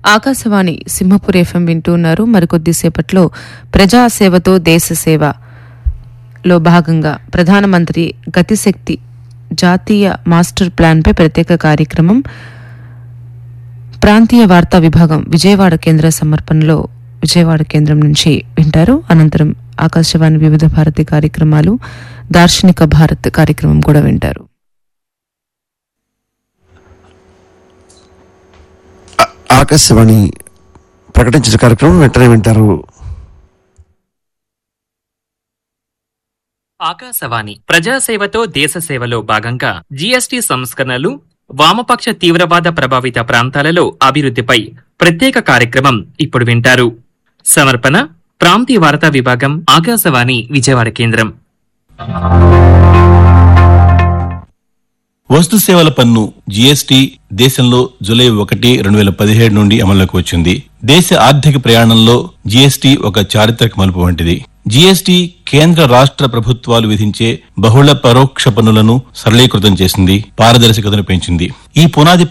Akashvani Simhapur FM వింటున్నారు. మరికొద్దిసేపట్లో ప్రజాసేవతో దేశసేవలో భాగంగా ప్రధానమంత్రి గతిశక్తి జాతీయ మాస్టర్ ప్లాన్పై ప్రత్యేక కార్యక్రమం ప్రాంతీయ వార్తా విభాగం విజయవాడ కేంద్ర సమర్పణలో విజయవాడ కేంద్రం నుంచి వింటారు. అనంతరం ఆకాశవాణి వివిధ భారతి కార్యక్రమాలు దార్శనిక భారత్ కార్యక్రమం కూడా వింటారు. ఆకాశవాణి ప్రకటించిన కార్యక్రమం వెంటనే వింటారు. ఆకాశవాణి ప్రజాసేవతో దేశసేవలో భాగంగా జీఎస్టీ సంస్కరణలు వామపక్ష తీవ్రవాద ప్రభావిత ప్రాంతాలలో అభివృద్ధిపై ప్రత్యేక కార్యక్రమం ఇప్పుడు వింటారు. సమర్పణ ప్రాంతీయ వార్తా విభాగం ఆకాశవాణి విజయవాడ కేంద్రం. వస్తు సేవల పన్ను జీఎస్టీ దేశంలో జూలై 1, 2017 నుండి అమల్లోకి వచ్చింది. దేశ ఆర్థిక ప్రయాణంలో జీఎస్టీ ఒక చారిత్రక మలుపు వంటిది. జీఎస్టీ కేంద్ర రాష్ట్ర ప్రభుత్వాలు విధించే బహుళ పరోక్ష పన్నులను సరళీకృతం చేసింది, పారదర్శకతను పెంచింది. ఈ పునాది